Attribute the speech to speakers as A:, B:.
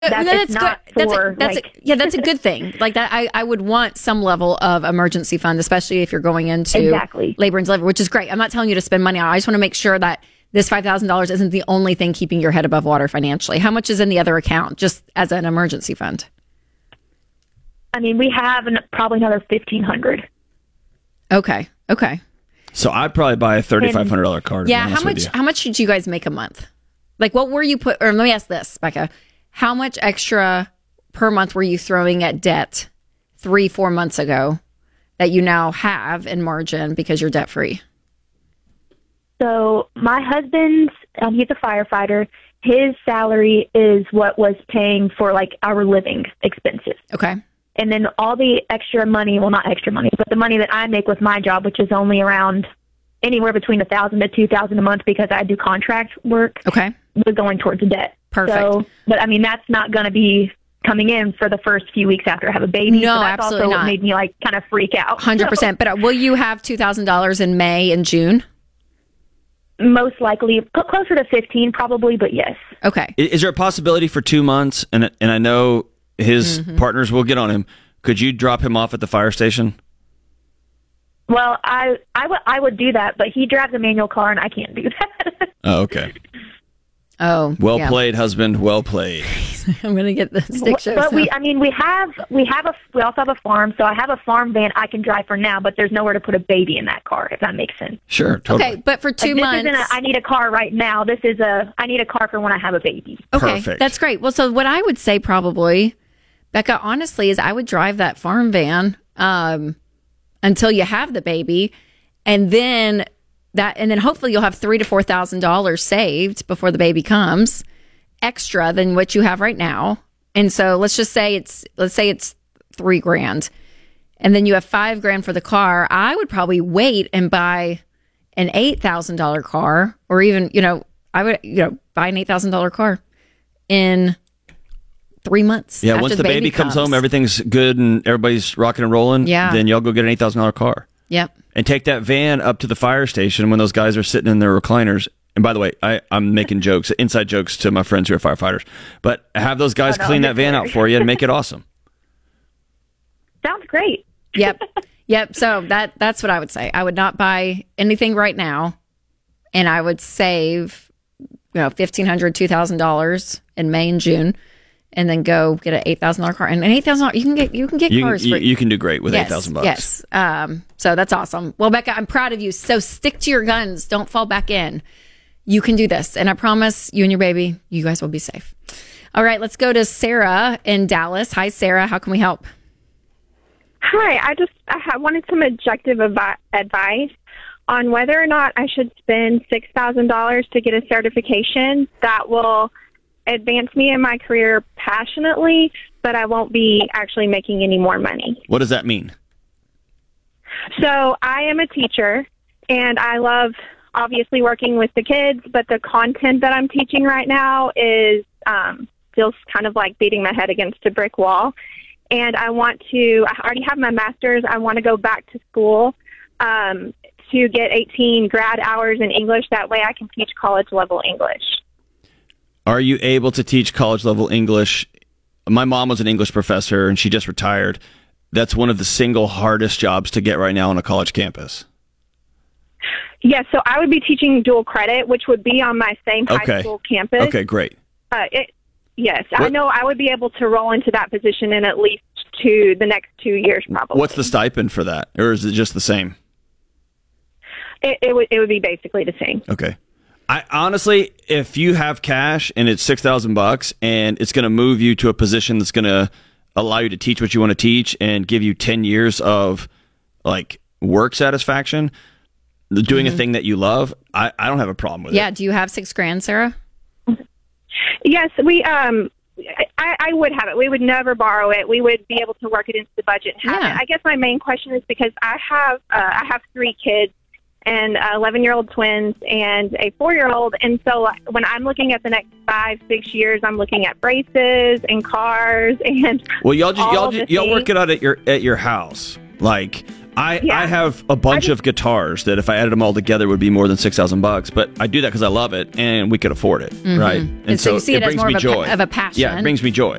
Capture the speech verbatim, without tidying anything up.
A: That's,
B: no, that's
A: not
B: good. That's,
A: for,
B: a, that's
A: like,
B: a, yeah, that's a good thing. Like that, I, I would want some level of emergency fund, especially if you're going into
A: exactly.
B: labor and delivery, which is great. I'm not telling you to spend money on it. I just want to make sure that this five thousand dollars isn't the only thing keeping your head above water financially. How much is in the other account, just as an emergency fund?
A: I mean, we have an, probably another fifteen hundred.
B: Okay. Okay.
C: So I'd probably buy a thirty-five hundred dollars car. To
B: Yeah.
C: be
B: How much? How much did you guys make a month? Like, what were you put? Or let me ask this, Becca. How much extra per month were you throwing at debt three, four months ago that you now have in margin because you're debt free?
A: So my husband's, um, he's a firefighter. His salary is what was paying for like our living expenses.
B: Okay.
A: And then all the extra money, well, not extra money, but the money that I make with my job, which is only around anywhere between a thousand to two thousand a month because I do contract work.
B: Okay.
A: Was going towards the debt.
B: Perfect.
A: So, but I mean, that's not going to be coming in for the first few weeks after I have a baby.
B: No,
A: so that's
B: absolutely
A: also
B: not.
A: what made me like kind of freak out.
B: one hundred percent. But will you have two thousand dollars in May and June?
A: Most likely, cl- closer to fifteen probably, but yes.
B: Okay.
C: Is, is there a possibility for two months? And and I know his
B: Mm-hmm.
C: partners will get on him. Could you drop him off at the fire station?
A: Well, I I would I would do that, but he drives a manual car and I can't do that.
C: Oh, okay.
B: Oh,
C: Well
B: yeah.
C: played, husband. Well played.
B: I'm gonna get the stick shows.
A: But we, I mean, we have we have a we also have a farm, so I have a farm van I can drive for now. But there's nowhere to put a baby in that car, if that makes sense.
C: Sure, totally.
B: Okay, but for two
A: Like, this
B: months,
A: isn't a, I need a car right now. This is a I need a car for when I have a baby.
B: okay,
C: Perfect.
B: that's great. Well, so what I would say probably, Becca, honestly, is I would drive that farm van um, until you have the baby, and then that, and then hopefully you'll have three to four thousand dollars saved before the baby comes, extra than what you have right now. And so let's just say it's let's say it's three grand, and then you have five grand for the car. I would probably wait and buy an eight thousand dollar car, or even you know I would you know buy an eight thousand dollar car in three months.
C: Yeah,
B: after
C: once the baby, comes home, everything's good and everybody's rocking and rolling.
B: Yeah.
C: Then y'all go get an eight thousand dollar car.
B: Yep.
C: And take that van up to the fire station when those guys are sitting in their recliners. And by the way, I, I'm making jokes, inside jokes to my friends who are firefighters. But have those guys
A: Oh, no,
C: clean
A: I'm
C: that van out for you and make it awesome.
A: Sounds great.
B: Yep. Yep. So that that's what I would say. I would not buy anything right now, and I would save, you know, fifteen hundred dollars, two thousand dollars in May and June, and then go get an eight thousand dollar car. And an eight thousand dollars, you can get you can get
C: You,
B: cars
C: you,
B: for
C: you can do great with
B: yes,
C: eight thousand bucks.
B: Yes. Um. So that's awesome. Well, Becca, I'm proud of you. So stick to your guns. Don't fall back in. You can do this, and I promise you and your baby, you guys will be safe. All right. Let's go to Sarah in Dallas. Hi, Sarah. How can we help?
D: Hi, I just I ha- wanted some objective avi- advice on whether or not I should spend six thousand dollars to get a certification that will advance me in my career passionately, but I won't be actually making any more money.
C: What does that mean?
D: So I am a teacher, and I love obviously working with the kids, but the content that I'm teaching right now is um, feels kind of like beating my head against a brick wall. And I want to, I already have my master's. I want to go back to school um, to get eighteen grad hours in English. That way I can teach college level English.
C: Are you able to teach college level English? My mom was an English professor and she just retired. That's one of the single hardest jobs to get right now on a college campus.
D: Yes, so I would be teaching dual credit, which would be on my same high
C: Okay.
D: school campus.
C: Okay, great.
D: Uh, it, yes, I
C: What-
D: know I would be able to roll into that position in at least two, the next two years probably.
C: What's the stipend for that? Or is it just the same?
D: It, it, would, it would be basically the same.
C: Okay. I honestly, if you have cash and it's six thousand bucks and it's going to move you to a position that's going to allow you to teach what you want to teach and give you ten years of like work satisfaction, doing
B: Mm-hmm.
C: a thing that you love, I, I don't have a problem with
B: Yeah.
C: it.
B: Do you have six grand, Sarah?
D: Yes, we. Um, I, I would have it. We would never borrow it. We would be able to work it into the budget and have
B: Yeah.
D: it. I guess my main question is because I have uh, I have three kids and eleven-year-old twins and a four-year-old, and so when I'm looking at the next five, six years, I'm looking at braces and cars and
C: Well, y'all just,
D: all
C: y'all
D: the
C: just, y'all work
D: things.
C: it out at your at your house. Like I,
D: Yeah.
C: I have a bunch
D: just-
C: of guitars that if I added them all together would be more than six thousand bucks, but I do that because I love it and we could afford it, right?
B: And so you see it as
C: brings
B: more
C: me
B: of a
C: joy.
B: pa- of a passion.
C: Yeah, it brings me joy.